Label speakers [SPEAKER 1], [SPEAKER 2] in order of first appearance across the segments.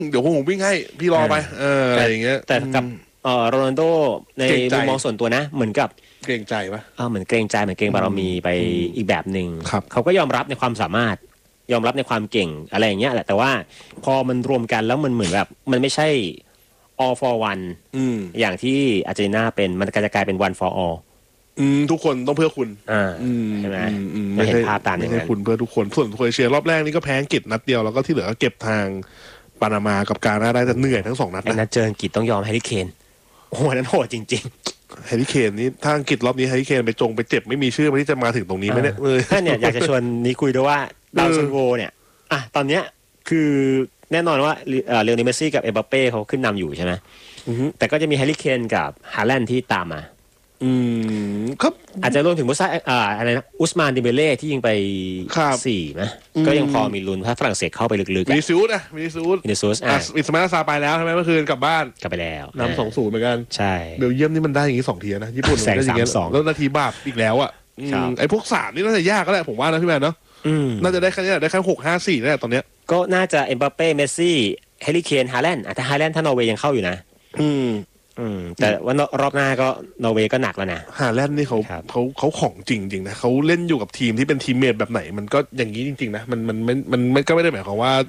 [SPEAKER 1] เดี๋ยวผมวิ่งให้พี่รอไปอะไรอย่างเงี้ย
[SPEAKER 2] แต่กับโรนัลโดในมุมมองส่วนตัวนะเหมือนกับ
[SPEAKER 1] เกรงใจปะ
[SPEAKER 2] เหมือนเกรงใจเหมือนเกรงบารมีไปอีกแบบหนึ่งเขาก็ยอมรับในความสามารถยอมรับในความเก่งอะไรอย่างเงี้ยแหละแต่ว่าพอมันรวมกันแล้วมันเหมือนแบบมันไม่ใช่ all for one อย่างที่อาร์เจนตินาเป็นมันจะกลายเป็น one for all
[SPEAKER 1] ทุกคนต้องเพื่อคุณ
[SPEAKER 2] ใช่ไหมไม่เห็นภาพตามอย่างนั้น
[SPEAKER 1] คุณเพื่อทุกคนส่วนโครเอเชียรอบแรกนี่ก็แพ้อังกฤษนัดเดียวแล้วก็ที่เหลือก็เก็บทางปานามากับกาน่าได้แต่เหนื่อยทั้ง2 นัด
[SPEAKER 2] นะเจออังกฤษต้องยอมแฮร์รี่เคนโอ้โหนั้นโหดจริง
[SPEAKER 1] ๆแฮร์รี่เคนนี่ถ้าอังกฤษรอบนี้แฮร์รี่เคนไปเจ็บไม่มีชื่อที่จะมาถึงตรงนี้ไหมเนี่ย
[SPEAKER 2] ท่านเนี่ยอยากจะชวนนี้คุยด้วยว่าดาวซันโวเนี่ยตอนเนี้ยคือแน่นอนว่าเลโอเนล เมสซี่กับเอ็มบัปเป้เขาขึ้นนำอยู่ใช่ไหมแต่ก็จะมีแฮร์รี่เคนกับฮาแลนด์ที่ตามมา
[SPEAKER 1] ครับ
[SPEAKER 2] อาจจะรวมถึงมุซาอะไรนะอุสมานดิเบเล่ที่ยิงไป4นะก็ยังพอมีลุ้นถ้าฝรั่งเศสเข้าไปลึก
[SPEAKER 1] ๆวินิซิอุสวินิซิอุสอิสมาซาไปแล้วใช่ไหมเมื่อคืนกลับบ้าน
[SPEAKER 2] กลับไปแล้ว
[SPEAKER 1] นำ2-0เหมือนกัน
[SPEAKER 2] ใช่
[SPEAKER 1] เบลเยียมนี่มันได้อย่างนี้2 ทีนะญี่ปุ่น
[SPEAKER 2] มันได้อย่างนี้
[SPEAKER 1] แล้วนาทีบาปอีกแล้วไอ้พวก3นี่น่าจะยากก็แหละผมว่านะพี่แมนเนาะน่าจะได้แค่นี้ได้แค่6-5-4นี่แหละตอนเนี้ย
[SPEAKER 2] ก็น่าจะเอ็มบัปเป้เมสซี่แฮร์รี่เคนฮาแลนด์แต่ฮาแลนด์ถ้านอร์เวย์ยังเข้าอยู่นะแต่ว่ารอบหน้าก็นอร์เวย์ก็หนักแล้วนะ
[SPEAKER 1] ฮาแลนด์นี่เขาของจริงนะเขาเล่นอยู่กับทีมที่เป็นทีมเมทแบบไหนมันก็อย่างนี้จริงๆนะมันก็ไม่ได้หมายความว่า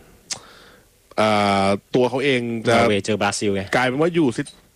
[SPEAKER 1] ตัวเขาเองจะ
[SPEAKER 2] นอร์เวย์เจอบราซิลไง
[SPEAKER 1] กลายเป็นว่าอยู่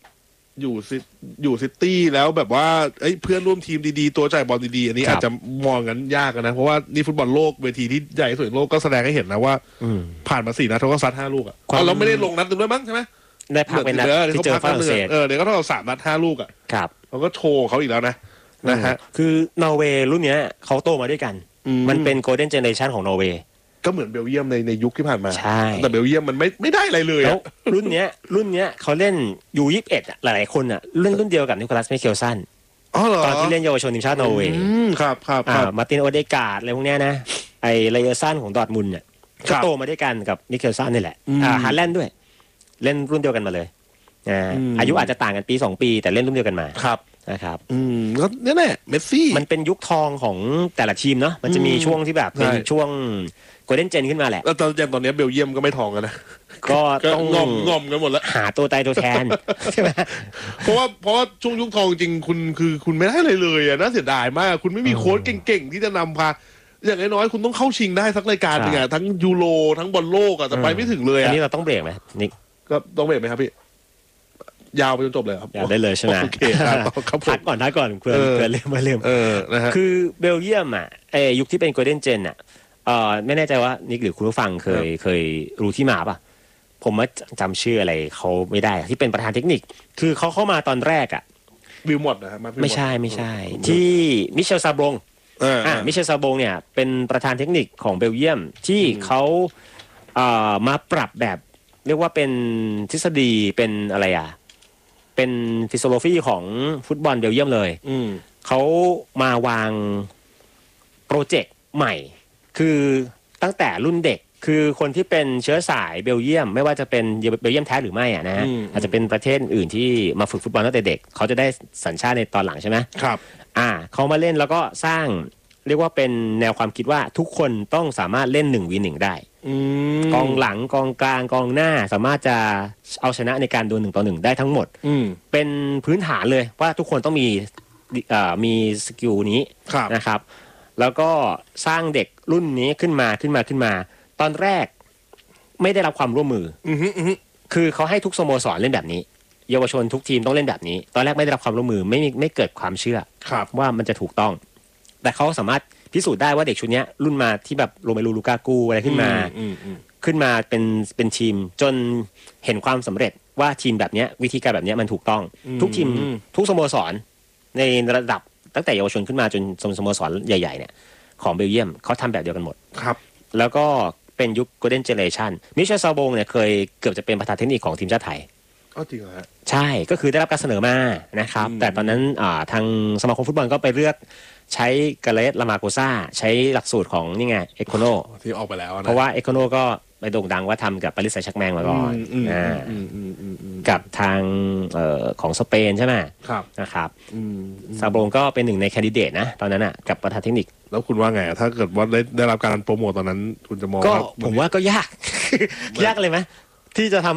[SPEAKER 1] ซิตี้แล้วแบบว่าเพื่อนร่วมทีมดีๆตัวจ่ายบอลดีๆอันนี้อาจจะมองกันยากนะเพราะว่านี่ฟุตบอลโลกเวทีที่ใหญ่สุดในโลกก็แสดงให้เห็นนะว่าผ่านมา4 นัดเขาก็ซัด5 ลูกเราไม่ได้ลงนัดนึงด้วยมั้งใช่ไหม
[SPEAKER 2] ได้พักเป็นนัดที่เจอฝรั่งเศส
[SPEAKER 1] เดี๋ยวก็เท่ากับ3 นัด 5 ลูก
[SPEAKER 2] ครับ
[SPEAKER 1] เขาก็โชว์เขาอีกแล้วนะฮะ
[SPEAKER 2] คือนอร์เวย์รุ่นนี้เขาโตมาด้วยกันมันเป็นโกลเด้นเจเนอเรชันของนอร์เวย์
[SPEAKER 1] ก็เหมือนเบลเยียมในยุคที่ผ่านมา
[SPEAKER 2] ใช่
[SPEAKER 1] แต่เบลเยียมมันไม่ได้อะไรเลย
[SPEAKER 2] แล้วรุ่นเนี้ยเขาเล่นอยู่21หลายๆคนเล่นรุ่นเดียวกับนิโคลัส ไมเคิลสันตอนที่เล่นเยาวชนทีมชาตินอร์เวย์
[SPEAKER 1] ครับ
[SPEAKER 2] มาร์ติน โอเดการ์ดอะไรพวกเนี้ยนะไอไรเออร์สันของดอร์ทมุนด์เนี่ยก็โตมาด้วยกันกับมิเคลสันนี่แหละฮาแลนด์ด้วยเล่นรุ่นเดียวกันมาเลยอายุอาจจะต่างกันปี2 ปีแต่เล่นรุ่นเดียวกันมานะครับ
[SPEAKER 1] ก็นี่แหละเมสซี่
[SPEAKER 2] มันเป็นยุคทองของแต่ละทีมเนาะมันจะมีช่วงที่แบบเป็นช่วงโกลเด้นเจนขึ้นมาแหละ
[SPEAKER 1] แล้วตอนนี้เบลเยียมก็ไม่ทองกันนะ
[SPEAKER 2] ก็ต้อง
[SPEAKER 1] งอมกันหมดแล้ว
[SPEAKER 2] หาตัวตายตัวแทนใช่ไหม
[SPEAKER 1] เพราะว่าช่วงยุคทองจริงคุณไม่ได้เลยน่าเสียดายมากคุณไม่มีโค้ชเก่งๆที่จะนำพาอย่างน้อยๆคุณต้องเข้าชิงได้สักรายการนึงทั้งยูโรทั้งบอลโลกแต่ไปไม่ถึงเลย
[SPEAKER 2] อันนี้เราต้องเบรกไหมนิก
[SPEAKER 1] ก็ต้องเบรกไหมครับพี่ยาวไปจนจบเลยครับ
[SPEAKER 2] ยาวได้เลยใช่ไหม
[SPEAKER 1] โอเคครับ
[SPEAKER 2] พักก่อนเพื่อนเริ่ม
[SPEAKER 1] นะฮะ
[SPEAKER 2] คือเบลเยียมยุคที่เป็นโกลเด้นเจนไม่แน่ใจว่านิกหรือคุณผู้ฟังเคยรู้ที่มาป่ะผมว่าจำชื่ออะไรเขาไม่ได้ที่เป็นประธานเทคนิคคือเขาเข้ามาตอนแรก
[SPEAKER 1] วิลมอตนะครับ
[SPEAKER 2] ไม่ใช่ที่มิเชลซาบงมิเชลซาบงเนี่ยเป็นประธานเทคนิคของเบลเยียมที่เขามาปรับแบบเรียกว่าเป็นทฤษฎีเป็นอะไรเป็นฟิโซโลฟีของฟุตบอลเบลเยียมเลยเขามาวางโปรเจกต์ใหม่คือตั้งแต่รุ่นเด็กคือคนที่เป็นเชื้อสายเบลเยียมไม่ว่าจะเป็นเบลเยียมแท้หรือไม่นะอาจจะเป็นประเทศอื่นที่มาฝึกฟุตบอลตั้งแต่เด็กเขาจะได้สัญชาติในตอนหลังใช่ไหม
[SPEAKER 1] ครับ
[SPEAKER 2] เขามาเล่นแล้วก็สร้างเรียกว่าเป็นแนวความคิดว่าทุกคนต้องสามารถเล่น1v1ได้กองหลังกองกลางกองหน้าสามารถจะเอาชนะในการดวล1-1ได้ทั้งหมดเป็นพื้นฐานเลยว่าทุกคนต้องมีสกิลนี้นะครับแล้วก็สร้างเด็กรุ่นนี้ขึ้นมาตอนแรกไม่ได้รับความร่วมมือคือเขาให้ทุกสโมสรเล่นแบบนี้เยาวชนทุกทีมต้องเล่นแบบนี้ตอนแรกไม่ได้รับความร่วมมือไม่เกิดความเชื่อว่ามันจะถูกต้องแต่เขาสามารถพิสูจน์ได้ว่าเด็กชุดนี้รุ่นมาที่แบบโรเมลู ลูกากูอะไรขึ้นมาเป็นทีมจนเห็นความสำเร็จว่าทีมแบบนี้วิธีการแบบนี้มันถูกต้องทุกทีมทุกสโมสรในระดับตั้งแต่เยาวชนขึ้นมาจนสโมสรใหญ่ๆเนี่ยของเบลเยียมเขาทำแบบเดียวกันหมด
[SPEAKER 1] ครับ
[SPEAKER 2] แล้วก็เป็นยุค Golden Generation มิเชล ซาบงเนี่ยเคยเกือบจะเป็นประธานเทคนิคของทีมชาติไทย
[SPEAKER 1] จริงเหรอฮะ
[SPEAKER 2] ใช่ก็คือได้รับการเสนอมานะครับแต่ตอนนั้นทางสมาคมฟุตบอลก็ไปเลือกใช้กาเลส ลามาโกซ่าใช้หลักสูตรของนี่ไงเอโคโน
[SPEAKER 1] ที่ออกไปแล้วนะ
[SPEAKER 2] เพราะว่าเอโคโนก็ไปโด่งดังว่าทำกับปารีสแซงต์แชร์กแมงมาก่อนกับทางของสเปนใช่ไหมนะครับซาโบงก็เป็นหนึ่งในแคนดิเดตนะตอนนั้นกับประธานเทคนิค
[SPEAKER 1] แล้วคุณว่าไงถ้าเกิดว่าได้รับการโปรโมทตอนนั้นคุณจะมอง
[SPEAKER 2] ก็ผมว่าก็ยาก ยากเลยไหมที่จะทำ